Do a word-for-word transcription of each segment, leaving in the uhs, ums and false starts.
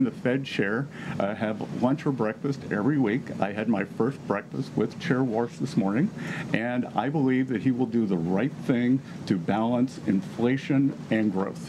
The Fed chair uh, have lunch or breakfast every week. I had my first breakfast with Chair Warsh this morning, and I believe that he will do the right thing to balance inflation and growth.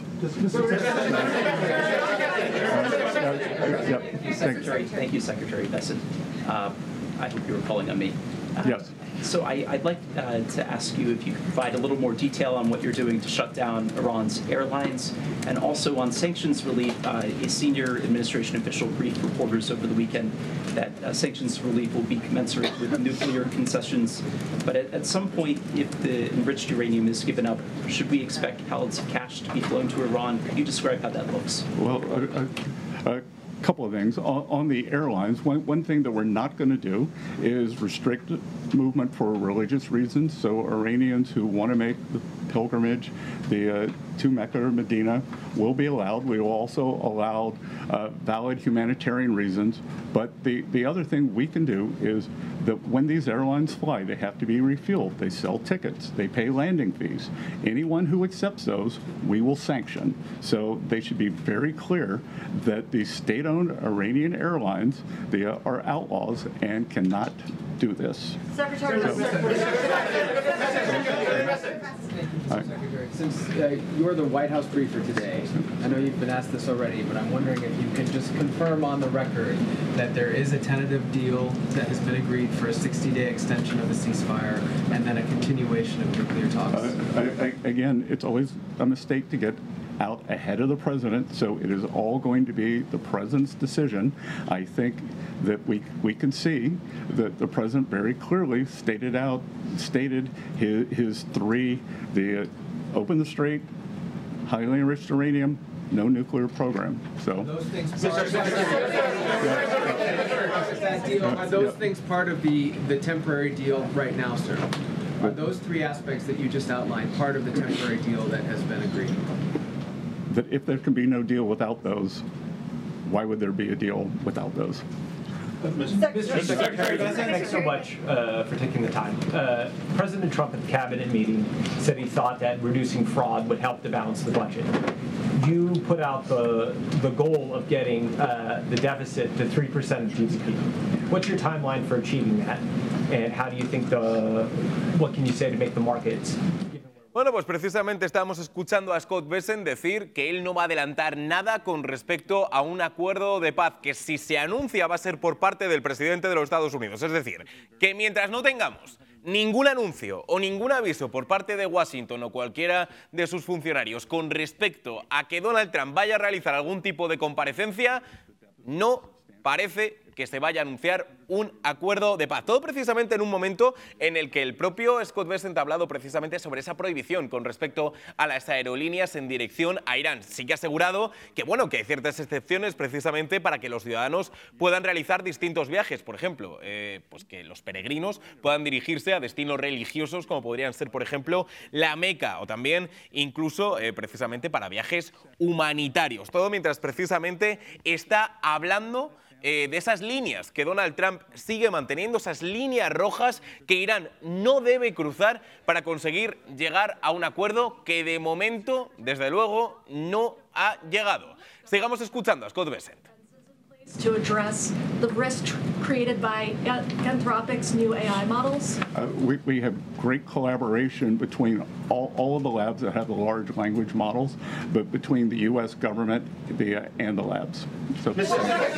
Secretary, thank you, Secretary Bessent. Uh, I hope you were calling on me. Uh, Yes. So I, I'd like uh, to ask you if you could provide a little more detail on what you're doing to shut down Iran's airlines, and also on sanctions relief. Uh, a senior administration official briefed reporters over the weekend that uh, sanctions relief will be commensurate with nuclear concessions. But at, at some point, if the enriched uranium is given up, should we expect pallets of cash to be flown to Iran? Could you describe how that looks? Well, uh, uh, a couple of things. On, on the airlines, one, one thing that we're not going to do is restrict movement for religious reasons. So Iranians who want to make the pilgrimage the, uh, to Mecca or Medina will be allowed. We will also allow uh, valid humanitarian reasons. But the, the other thing we can do is that when these airlines fly, they have to be refueled. They sell tickets. They pay landing fees. Anyone who accepts those, we will sanction. So they should be very clear that the state-owned Iranian airlines they uh, are outlaws and cannot do this. Secretary, so, Secretary, Secretary, since uh, you're the White House briefer today, I know you've been asked this already, but I'm wondering if you can just confirm on the record that there is a tentative deal that has been agreed for a sixty-day extension of the ceasefire and then a continuation of nuclear talks. Uh, I, I, again, it's always a mistake to get out ahead of the president, so it is all going to be the president's decision. I think that we we can see that the president very clearly stated out stated his, his three: the uh, open the strait, highly enriched uranium, no nuclear program. So those things part, that deal, are those things part of the the temporary deal right now, sir? Are those three aspects that you just outlined part of the temporary deal that has been agreed? That if there can be no deal without those, why would there be a deal without those? Mister Secretary, thanks so much uh, for taking the time. Uh, President Trump at the cabinet meeting said he thought that reducing fraud would help to balance the budget. You put out the the goal of getting uh, the deficit to three percent of G D P. What's your timeline for achieving that? And how do you think the, what can you say to make the markets? Bueno, pues precisamente estábamos escuchando a Scott Bessent decir que él no va a adelantar nada con respecto a un acuerdo de paz, que si se anuncia va a ser por parte del presidente de los Estados Unidos. Es decir, que mientras no tengamos ningún anuncio o ningún aviso por parte de Washington o cualquiera de sus funcionarios con respecto a que Donald Trump vaya a realizar algún tipo de comparecencia, no parece que se vaya a anunciar un acuerdo de paz. Todo precisamente en un momento en el que el propio Scott Bessent ha hablado precisamente sobre esa prohibición con respecto a las aerolíneas en dirección a Irán. Sí que ha asegurado que, bueno, que hay ciertas excepciones precisamente para que los ciudadanos puedan realizar distintos viajes. Por ejemplo, eh, pues que los peregrinos puedan dirigirse a destinos religiosos como podrían ser, por ejemplo, la Meca, o también incluso eh, precisamente para viajes humanitarios. Todo mientras precisamente está hablando Eh, de esas líneas que Donald Trump sigue manteniendo, esas líneas rojas que Irán no debe cruzar para conseguir llegar a un acuerdo que de momento, desde luego, no ha llegado. Sigamos escuchando a Scott Bessent. To address the risk created by Anthropic's new A I models? Uh, we, we have great collaboration between all, all of the labs that have the large language models, but between the U S government the, uh, and the labs. So, Mister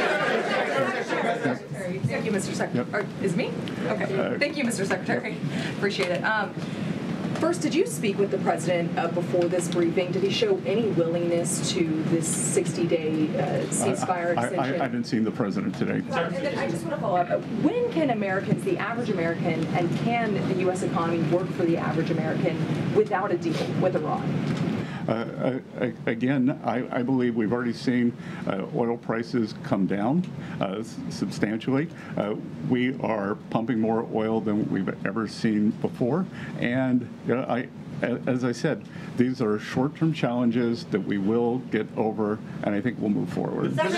Secretary. Thank you, Mister Secretary. Yep. Is it me? Okay. Uh, Thank you, Mister Secretary. Appreciate it. Um, First, did you speak with the president uh, before this briefing? Did he show any willingness to this sixty-day uh, ceasefire I, extension? I, I haven't seen the president today. Well, and then I just want to follow up. When can Americans, the average American, and can the U S economy work for the average American without a deal with Iran? Uh, uh, again, I, I believe we've already seen uh, oil prices come down uh, substantially. Uh, we are pumping more oil than we've ever seen before. And you know, I, as I said, these are short-term challenges that we will get over, and I think we'll move forward. So, in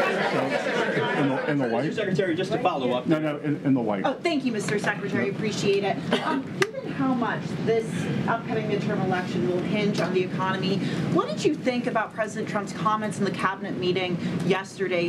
the, in the white, Secretary, just to follow up. No, no, in, in the white. Oh, thank you, Mister Secretary. Appreciate it. Um, given how much this upcoming midterm election will hinge on the economy, what did you think about President Trump's comments in the cabinet meeting yesterday